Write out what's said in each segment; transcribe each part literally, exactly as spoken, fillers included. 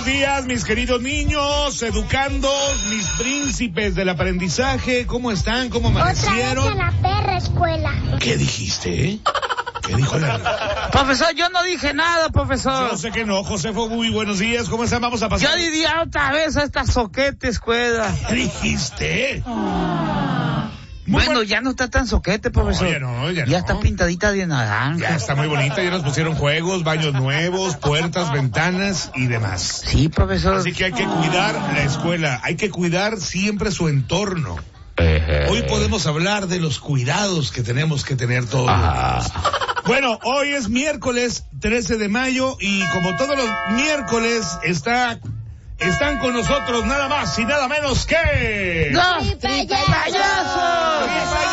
buenos días, mis queridos niños, educandos, mis príncipes del aprendizaje. ¿Cómo están? ¿Cómo amanecieron? Otra vez a la perra escuela. ¿Qué dijiste, eh? ¿Qué dijo la...? Profesor, yo no dije nada, profesor. Yo sé que no, Josefo, muy buenos días. ¿Cómo están? Vamos a pasar. Yo diría otra vez a esta soquete escuela. ¿Qué dijiste? Muy bueno, buen... ya no está tan soquete, profesor. No, ya no, ya, ya no. está pintadita de naranja. Ya está muy bonita, ya nos pusieron juegos, baños nuevos, puertas, ventanas y demás. Sí, profesor. Así que hay que cuidar la escuela, hay que cuidar siempre su entorno. Hoy podemos hablar de los cuidados que tenemos que tener todos los días. Bueno, hoy es miércoles trece de mayo y como todos los miércoles está... Están con nosotros nada más y nada menos que... ¡Los payasos!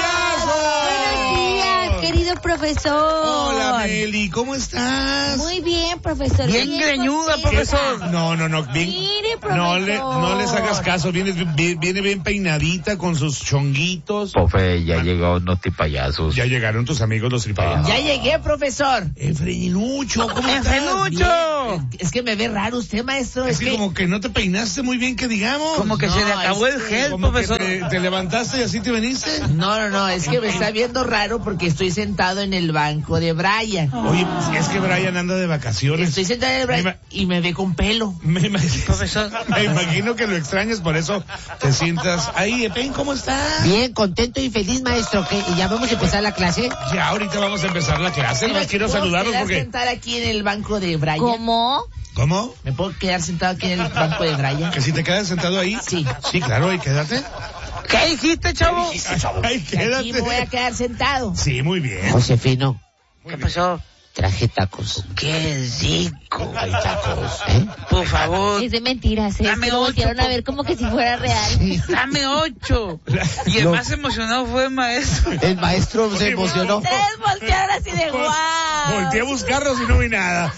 Buenos días, querido profesor. Hola, Meli, ¿cómo estás? Muy bien, profesor. Bien greñuda, profesor. No, no, no. Bien, Mire, profesor. No, le, no les hagas caso. Viene bien, viene bien peinadita con sus chonguitos. Profe, ya llegaron los tripayasos. Ya llegaron tus amigos los tripayasos. Ya llegué, profesor. Enfrenucho, ¿cómo estás? ¡Enfrenucho! Es que me ve raro usted, maestro. Es es que, que como que no te peinaste muy bien, que digamos. Como que no, se le acabó es el que- gel, Como que profesor. te, te levantaste y así te veniste. No, no, no, es que me está viendo raro porque estoy sentado en el banco de Brian. Oye, es que Brian anda de vacaciones. Estoy sentado en el Me Brian ima- y me ve con pelo. Me imagino, Profesor. me imagino que lo extrañas, por eso te sientas ahí. Epen, ¿cómo estás? Bien, contento y feliz, maestro. ¿Qué? ¿Y ya vamos a empezar la clase? Ya, ahorita vamos a empezar la clase. ¿Me Más quiero puedo saludarlos quedar porque... sentar aquí en el banco de Brian? ¿Cómo? ¿Cómo? ¿Me puedo quedar sentado aquí en el banco de Brian? ¿Que si te quedas sentado ahí? Sí. Sí, claro, ahí quédate. ¿Qué dijiste, chavo? Ahí Aquí me voy a quédate. quedar sentado. Sí, muy bien. Josefino, Muy ¿Qué bien. pasó? traje tacos. ¡Qué rico! Hay tacos, ¿eh? Por favor, Es de mentiras, ¿eh? Dame Es que lo ocho, voltearon a por- ver como que si fuera real. dame ocho. Y el No. más emocionado fue el maestro. El maestro se Oye, emocionó. Ustedes voltearon así de guau. Volteé a buscarlos y no vi nada.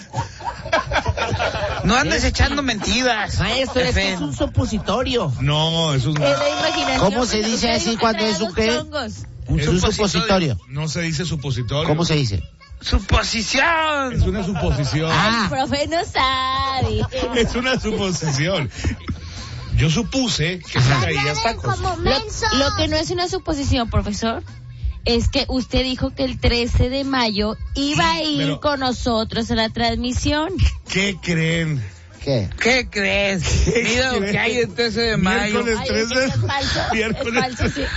No andes echando mentiras. Maestro, es que Jefe. es un supositorio. No, es un... Es de imaginación. ¿Cómo se dice Ustedes así nunca cuando es traen un los qué? chongos. Un Es un supositorio. No se dice supositorio. ¿Cómo se dice? ¡Suposición! Es una suposición. Ah. El profe no sabe. Es una suposición. Yo supuse que se traías tacos. Lo, lo que no es una suposición, profesor, es que usted dijo que el trece de mayo iba a ir pero- con nosotros a la transmisión. ¿Qué creen? ¿Qué? ¿Qué crees? ¿Qué Mira lo crees? que hay el trece de mayo. Miércoles Ay, tres es que de... es falso. Miércoles Es falso, sí.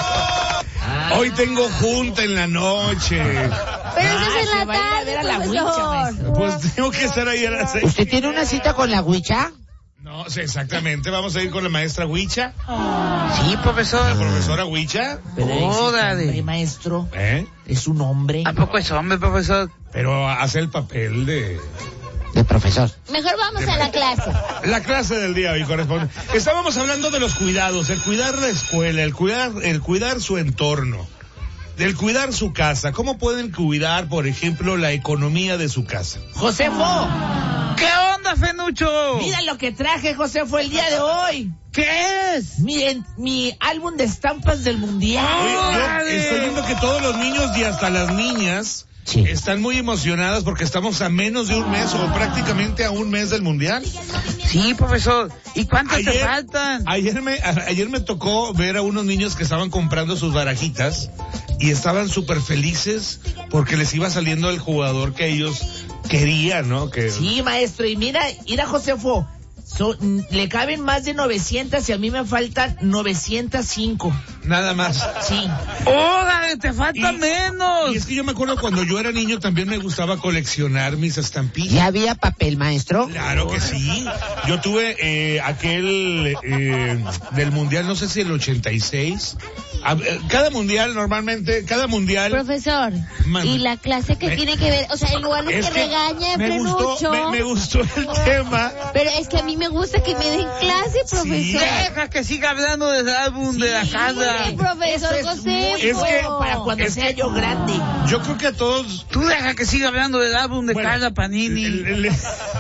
Hoy tengo junta en la noche. Pero Ah, eso es en se la va a ir a tarde, ver a la Huicha, profesor. maestro. Pues tengo que estar ahí a las seis. ¿Usted tiene una cita con la Huicha? No, sí, exactamente. Vamos a ir con la maestra Huicha, Sí, la profesor. profesora Huicha. Pero ese Órale. hombre, maestro, ¿Eh? es un hombre. ¿A poco es hombre, profesor? Pero hace el papel de... De profesor. Mejor vamos a la clase. La clase del día hoy corresponde. Estábamos hablando de los cuidados, el cuidar la escuela, el cuidar, el cuidar su entorno, el cuidar su casa. ¿Cómo pueden cuidar, por ejemplo, la economía de su casa? Josefo, ¿Qué onda, Fenucho? mira lo que traje, Josefo, el día de hoy. ¿Qué es? Mi, en- mi álbum de estampas del mundial. Oye, yo ¡Órale! estoy viendo que todos los niños y hasta las niñas Sí. están muy emocionadas porque estamos a menos de un mes o prácticamente a un mes del mundial. Sí, profesor. ¿Y cuántas te Ayer, faltan? ayer me, a- ayer me tocó ver a unos niños que estaban comprando sus barajitas y estaban súper felices porque les iba saliendo el jugador que ellos querían, ¿no? Que Sí, maestro, y mira, mira, Josefo, son- le caben más de novecientas y a mí me faltan novecientos cinco. nada más. Sí. ¡Órale, te falta Y- menos! Y es que yo me acuerdo cuando yo era niño también me gustaba coleccionar mis estampillas. ¿Ya había papel, maestro? Claro que sí. Yo tuve eh, aquel eh, del mundial, no sé si el ochenta y seis. A- eh, Cada mundial normalmente, cada mundial. Profesor, Mande. y la clase que Me- tiene que ver, o sea, en lugar de Es que, que regañe me gustó, Frenucho, me, me gustó el tema. pero es que a mí me gusta que me den clase, profesor. Deja que siga hablando del álbum de la casa. Sí, profesor Eso es José. muy Es que- bueno para cuando es sea que- yo grande. Yo creo que a todos. Tú deja que siga hablando del álbum de Bueno, Carla Panini. le- le-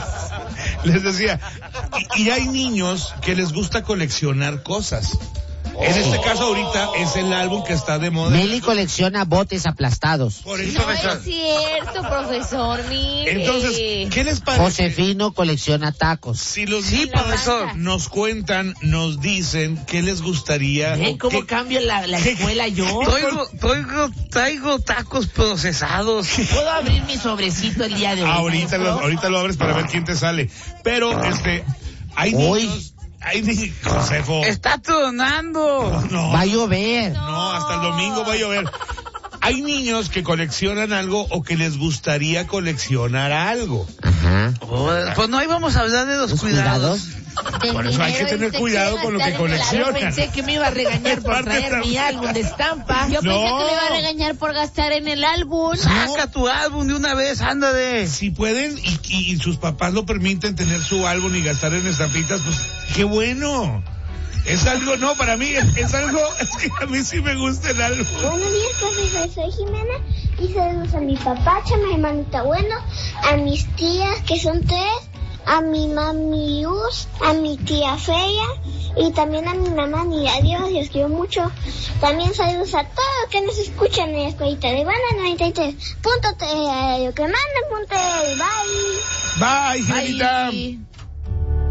les decía, y, y hay niños que les gusta coleccionar cosas. En este caso ahorita es el álbum que está de moda. Meli colecciona botes aplastados. Por eso, No es cierto, profesor, mire. entonces, ¿qué les parece? Josefino colecciona tacos. Si los Sí, niños profesor. nos cuentan, nos dicen qué les gustaría. ¿Ven o cómo qué- cambio la, la qué- escuela yo? Traigo, traigo, traigo tacos procesados. ¿Puedo abrir mi sobrecito el día de hoy? Ahorita lo, maestro? ahorita lo abres para ver quién te sale. Pero, este, hay Uy. niños, hay niños, Josefo. Está tronando. No, Va a llover. no, hasta el domingo va a llover. Hay niños que coleccionan algo o que les gustaría coleccionar algo. Ajá. Oh, pues no íbamos a hablar de los, ¿Los cuidados. cuidados? Del Por eso hay que dinero, tener usted cuidado quiere con lo que gastar en el colecciona. Yo pensé que me iba a regañar por Parte traer mi también. álbum de estampa. Yo No. pensé que le iba a regañar por gastar en el álbum. Saca tu álbum de una vez, anda de. Si pueden y, y- y sus papás lo permiten tener su álbum y gastar en estampitas, pues qué bueno. Es algo, no, para mí es, es algo, es que a mí sí me gusta el álbum. Buenos días, profesor. Soy Jimena y saludos a mi papacha, a mi hermanita bueno, a mis tías que son tres, a mi mami Luz, a mi tía Feya y también a mi mamá Ni. Adiós, los quiero mucho. También saludos a todos los que nos escuchan en la escuelita de Banda noventa y tres punto tres, lo que manden, punto. Bye. Bye, Jimenita. Bye.